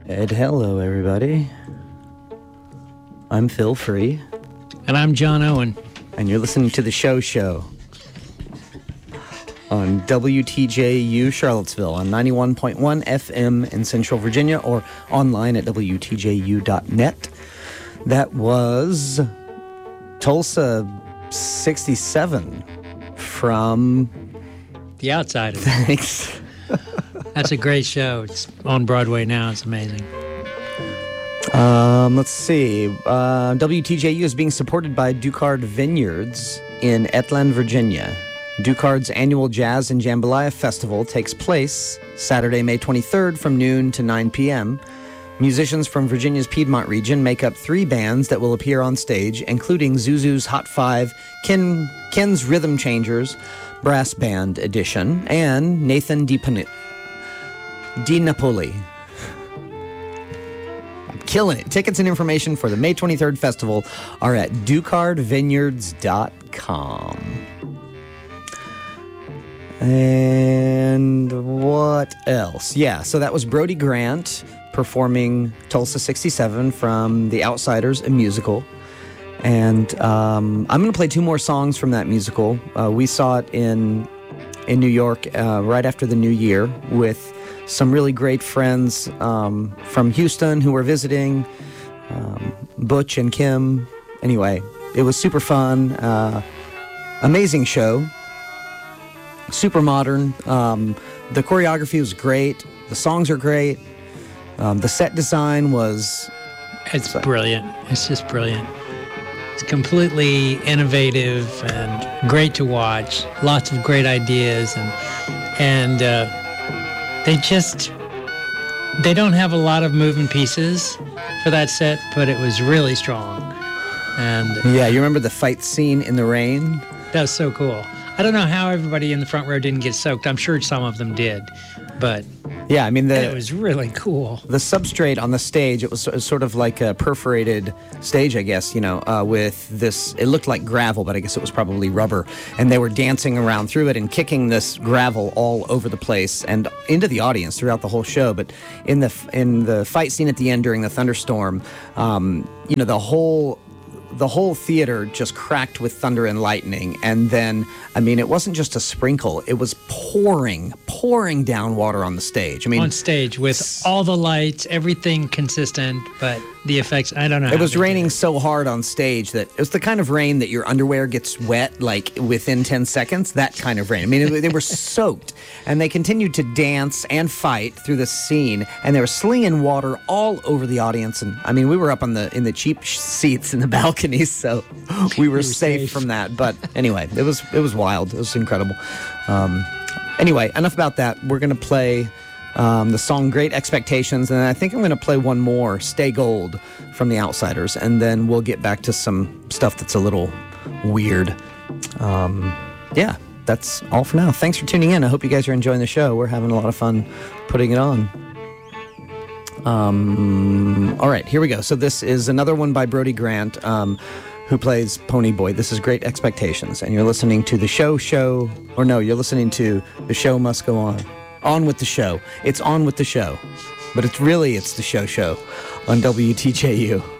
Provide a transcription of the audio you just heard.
And hello, everybody. I'm Phil Free. And I'm John Owen. And you're listening to The Show on WTJU Charlottesville on 91.1 FM in Central Virginia or online at WTJU.net. That was Tulsa 67 from The Outsiders. Thanks. That's a great show. It's on Broadway now. It's amazing. Let's see. WTJU is being supported by Ducard Vineyards in Etland, Virginia. Ducard's annual Jazz and Jambalaya Festival takes place Saturday, May 23rd from noon to 9 p.m. Musicians from Virginia's Piedmont region make up 3 bands that will appear on stage, including Zuzu's Hot 5, Ken's Rhythm Changers, Brass Band Edition, and Nathan DiNapoli. I'm killing it. Tickets and information for the May 23rd festival are at ducardvineyards.com. And what else? Yeah, so that was Brody Grant performing Tulsa 67 from The Outsiders, a musical. And I'm going to play 2 more songs from that musical. We saw it in New York right after the new year with some really great friends from Houston who were visiting, Butch and Kim. Anyway, it was super fun. Amazing show. Super modern. The choreography was great. The songs are great. The set design was... It's brilliant. It's just brilliant. It's completely innovative and great to watch. Lots of great ideas. And they don't have a lot of moving pieces for that set, but it was really strong. And yeah, you remember the fight scene in the rain? That was so cool. I don't know how everybody in the front row didn't get soaked. I'm sure some of them did, but yeah, I mean, it was really cool. The substrate on the stage, it was sort of like a perforated stage, I guess, with this, it looked like gravel, but I guess it was probably rubber. And they were dancing around through it and kicking this gravel all over the place and into the audience throughout the whole show. But in the fight scene at the end during the thunderstorm, the whole theater just cracked with thunder and lightning. And then, I mean, it wasn't just a sprinkle. It was pouring down water on the stage. I mean, on stage with all the lights, everything consistent, but the effects, I don't know. It was raining so hard on stage that it was the kind of rain that your underwear gets wet like within 10 seconds. That kind of rain. I mean, they were soaked. And they continued to dance and fight through the scene. And they were slinging water all over the audience. And I mean, we were up in the cheap seats in the balconies, so we were safe from that. But anyway, it was wild. It was incredible. Anyway, enough about that. We're going to play the song Great Expectations, and I think I'm going to play one more, Stay Gold, from The Outsiders, and then we'll get back to some stuff that's a little weird. Yeah, that's all for now. Thanks for tuning in. I hope you guys are enjoying the show. We're having a lot of fun putting it on. All right, here we go. So this is another one by Brody Grant, who plays Pony Boy. This is Great Expectations, and you're listening to you're listening to The Show Must Go On. On with the show. It's on with the show. But it's the show on WTJU.